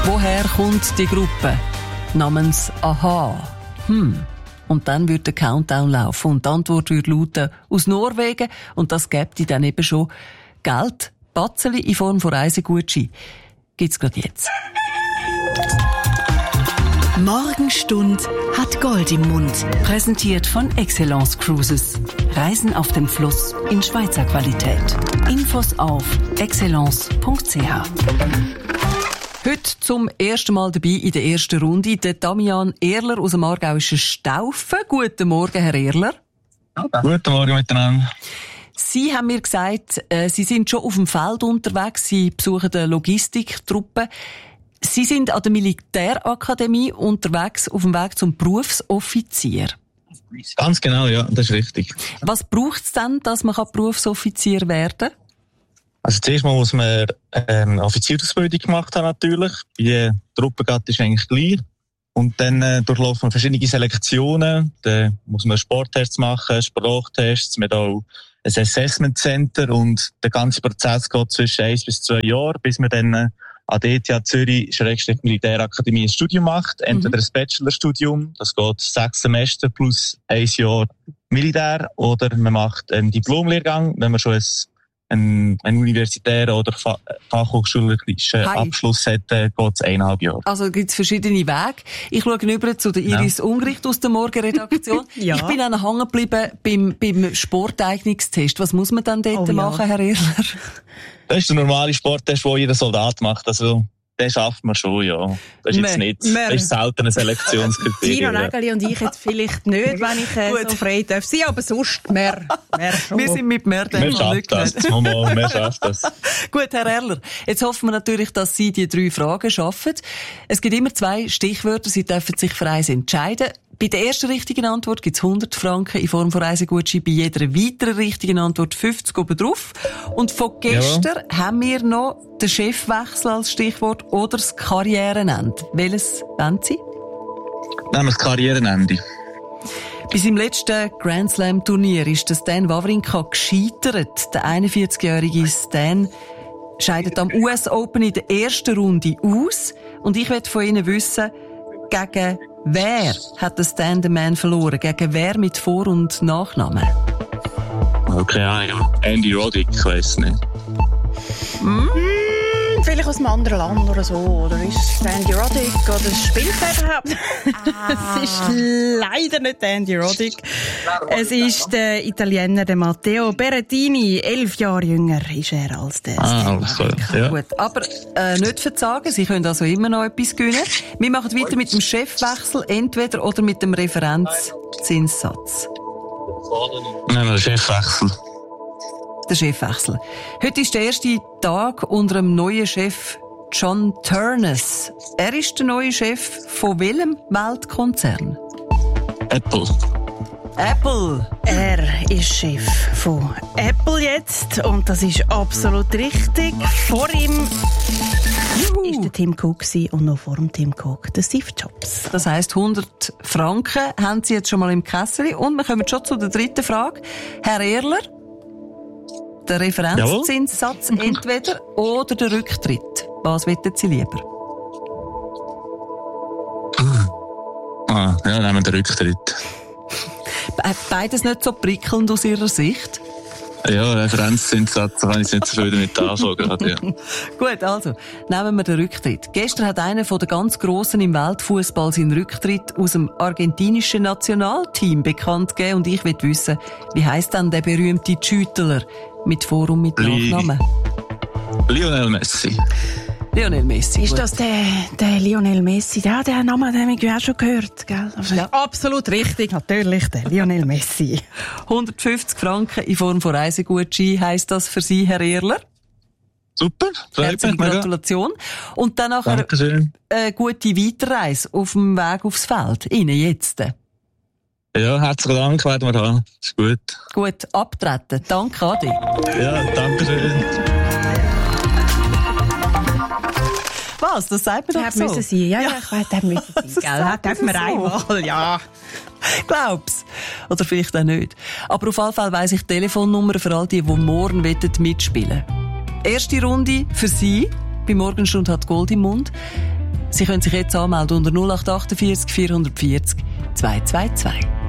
Woher kommt die Gruppe namens Aha? Und dann würde der Countdown laufen und die Antwort würde lauten, aus Norwegen, und das gäbe dann eben schon Geld, Batzeli in Form von Reisegutschein. Gibt's gerade jetzt. Morgenstund hat Gold im Mund. Präsentiert von Excellence Cruises. Reisen auf dem Fluss in Schweizer Qualität. Infos auf excellence.ch. Heute zum ersten Mal dabei in der ersten Runde der Damian Erler aus dem aargauischen Staufen. Guten Morgen, Herr Erler. Guten Morgen miteinander. Sie haben mir gesagt, Sie sind schon auf dem Feld unterwegs, Sie besuchen eine Logistiktruppe. Sie sind an der Militärakademie unterwegs auf dem Weg zum Berufsoffizier. Ganz genau, ja, das ist richtig. Was braucht es denn, dass man Berufsoffizier werden kann? Also zuerst mal muss man Offiziersausbildung gemacht haben natürlich. Die Truppengattung ist eigentlich gleich. Und dann durchlaufen wir verschiedene Selektionen. Dann muss man Sporttests machen, Sprachtests, man hat auch ein Assessment Center und der ganze Prozess geht zwischen 1 bis 2 Jahren, bis man dann an der ETH Zürich/Militärakademie ein Studium macht. Entweder ein Bachelorstudium, das geht 6 Semester plus 1 Jahr Militär, oder man macht einen Diplomlehrgang, wenn man schon einen universitären oder fachhochschulischen Abschluss hat, geht es 1,5 Jahre. Also gibt es verschiedene Wege. Ich schaue rüber zu der Iris Ungricht aus der Morgenredaktion. Ja. Ich bin auch noch hängen geblieben beim Sporteignungstest. Was muss man dann dort machen, Herr Erler? Das ist der normale Sporttest, den jeder Soldat macht. Also, den schafft man schon, ja. Das ist jetzt nicht, das ist selten ein Selektionskriterium. Tino Nägeli und ich jetzt vielleicht nicht, wenn ich so frei darf sein, aber sonst mehr schon. Wir sind mit mehr Wir schaffen das. Wir schaffen das. Gut, Herr Erler. Jetzt hoffen wir natürlich, dass Sie die 3 Fragen schaffen. Es gibt immer 2 Stichwörter. Sie dürfen sich für eins entscheiden. Bei der ersten richtigen Antwort gibt es 100 Franken in Form von Reisegutschein, bei jeder weiteren richtigen Antwort 50 obendrauf. Und von gestern haben wir noch den Chefwechsel als Stichwort oder das Karrierenende. Welches wollen Sie? Nehmen wir das Karrierenende. Bei seinem letzten Grand Slam Turnier ist der Stan Wawrinka gescheitert. Der 41-jährige Stan scheidet am US Open in der ersten Runde aus. Und ich möchte von Ihnen wissen, gegen wer hat der Stan the Man verloren? Gegen wer mit Vor- und Nachnamen? Okay, Andy Roddick, ich weiss nicht. Vielleicht aus einem anderen Land oder so. Oder ist es Andy Roddick? Oder spielt er überhaupt? Es ist leider nicht Andy Roddick. Es ist der Italiener, der Matteo Berrettini. 11 Jahre jünger ist er als der. Alles klar. Ja. Gut, aber nicht verzagen. Sie können also immer noch etwas gewinnen. Wir machen weiter mit dem Chefwechsel, entweder oder mit dem Referenzzinssatz. Nehmen wir den Chefwechsel. Der Chefwechsel. Heute ist der erste Tag unter dem neuen Chef John Turness. Er ist der neue Chef von welchem Weltkonzern? Apple. Apple. Er ist Chef von Apple jetzt und das ist absolut richtig. Vor ihm ist der Tim Cook und noch vor dem Tim Cook der Steve Jobs. Das heisst, 100 Franken haben Sie jetzt schon mal im Kessel. Und wir kommen schon zu der dritten Frage. Herr Erler, der Referenzzinssatz entweder oder der Rücktritt. Was wollen Sie lieber? Ja, nehmen wir den Rücktritt. Beides nicht so prickelnd aus Ihrer Sicht? Ja, Referenzzinssatz, da kann ich nicht so viel damit anfangen gerade, ja. Gut, also, nehmen wir den Rücktritt. Gestern hat einer von den ganz Grossen im Weltfußball seinen Rücktritt aus dem argentinischen Nationalteam bekannt gegeben. Und ich will wissen, wie heisst denn der berühmte Schüttler mit Vor- und mit Nachnamen? Lionel Messi. Lionel Messi. Ist das der Lionel Messi? Ja, der Name haben wir auch schon gehört, gell? Ja. Absolut richtig, natürlich, der Lionel Messi. 150 Franken in Form von Reisegutschein heisst das für Sie, Herr Erler? Super, herzliche Gratulation. Und dann nachher eine gute Weiterreise auf dem Weg aufs Feld. Ihnen jetzt. Ja, herzlichen Dank, werden wir haben. Ist gut. Gut, abtreten. Danke, Adi. Ja, danke schön. Was? Das sagt man doch so? Müssen sein. Ja, ich weiss, der müssen sein. Gell? Dürfen wir einmal, ja. Glaub's. Oder vielleicht auch nicht. Aber auf jeden Fall weiss ich Telefonnummern für all die morgen mitspielen wollen. Erste Runde für Sie. Bei Morgenstund hat Gold im Mund. Sie können sich jetzt anmelden unter 0848 440 222.